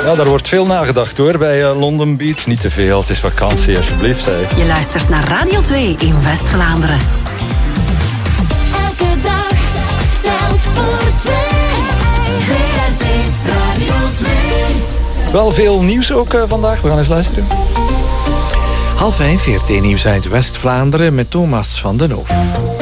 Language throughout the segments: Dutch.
Ja, daar wordt veel nagedacht hoor bij London Beat. Niet te veel, het is vakantie alsjeblieft. Zei. Je luistert naar Radio 2 in West-Vlaanderen. Elke dag telt voor 2. VRT Radio 2. Wel veel nieuws ook vandaag. We gaan eens luisteren. 4:30 VRT-nieuws uit West-Vlaanderen met Thomas van den Hoof.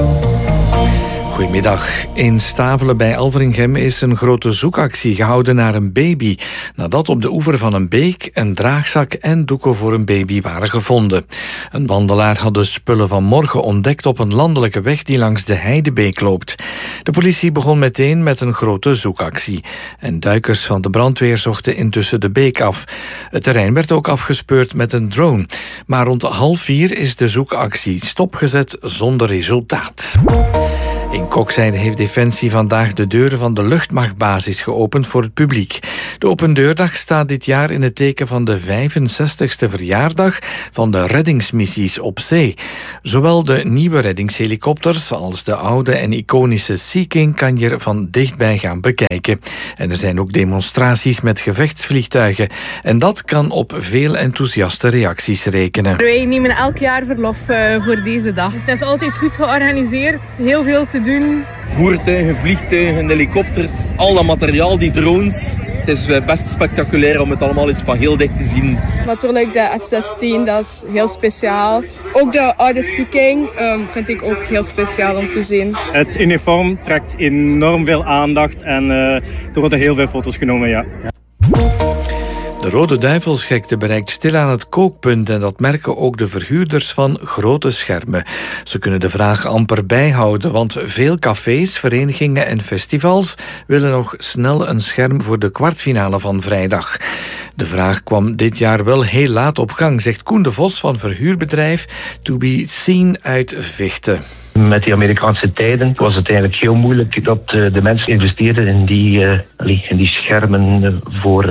Goedemiddag. In Stavelen bij Alveringhem is een grote zoekactie gehouden naar een baby, nadat op de oever van een beek een draagzak en doeken voor een baby waren gevonden. Een wandelaar had de spullen van morgen ontdekt op een landelijke weg die langs de Heidebeek loopt. De politie begon meteen met een grote zoekactie. En duikers van de brandweer zochten intussen de beek af. Het terrein werd ook afgespeurd met een drone. Maar rond 3:30 is de zoekactie stopgezet zonder resultaat. In Kokzijde heeft Defensie vandaag de deuren van de luchtmachtbasis geopend voor het publiek. De opendeurdag staat dit jaar in het teken van de 65e verjaardag van de reddingsmissies op zee. Zowel de nieuwe reddingshelikopters als de oude en iconische Sea King kan je er van dichtbij gaan bekijken. En er zijn ook demonstraties met gevechtsvliegtuigen. En dat kan op veel enthousiaste reacties rekenen. Wij nemen elk jaar verlof voor deze dag. Het is altijd goed georganiseerd, heel veel te doen. Voertuigen, vliegtuigen, helikopters, al dat materiaal, die drones. Het is best spectaculair om het allemaal eens van heel dicht te zien. Natuurlijk de F-16, dat is heel speciaal. Ook de oude Sea King vind ik ook heel speciaal om te zien. Het uniform trekt enorm veel aandacht en er worden heel veel foto's genomen, ja. De Rode Duivelsgekte bereikt stilaan het kookpunt en dat merken ook de verhuurders van grote schermen. Ze kunnen de vraag amper bijhouden, want veel cafés, verenigingen en festivals willen nog snel een scherm voor de kwartfinale van vrijdag. De vraag kwam dit jaar wel heel laat op gang, zegt Koen de Vos van verhuurbedrijf To Be Seen uit Vechten. Met die Amerikaanse tijden was het eigenlijk heel moeilijk dat de mensen investeerden in die schermen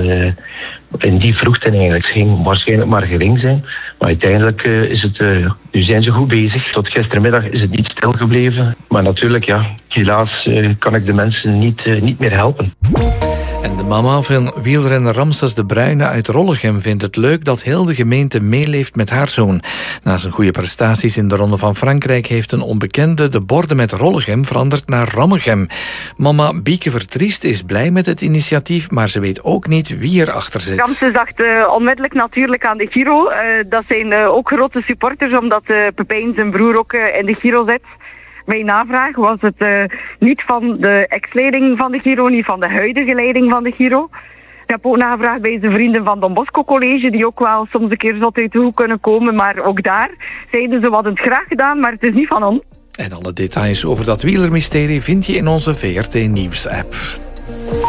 in die vroegte eigenlijk. Het ging waarschijnlijk maar gering zijn. Maar uiteindelijk nu zijn ze goed bezig. Tot gistermiddag is het niet stilgebleven. Maar natuurlijk, ja, helaas kan ik de mensen niet meer helpen. En de mama van wielrenner Ramses de Bruyne uit Rollegem vindt het leuk dat heel de gemeente meeleeft met haar zoon. Na zijn goede prestaties in de Ronde van Frankrijk heeft een onbekende de borden met Rollegem veranderd naar Rammegem. Mama Bieke Vertriest is blij met het initiatief, maar ze weet ook niet wie erachter zit. Ramses dacht onmiddellijk natuurlijk aan de Giro. Dat zijn ook grote supporters, omdat Pepijn zijn broer ook in de Giro zit. Bij navraag was het niet van de ex-leiding van de Giro, niet van de huidige leiding van de Giro. Ik heb ook nagevraagd bij zijn vrienden van Don Bosco College, die ook wel soms een keer zot uit de hoek kunnen komen. Maar ook daar zeiden ze, we hadden het graag gedaan, maar het is niet van ons. En alle details over dat wielermysterie vind je in onze VRT Nieuws-app.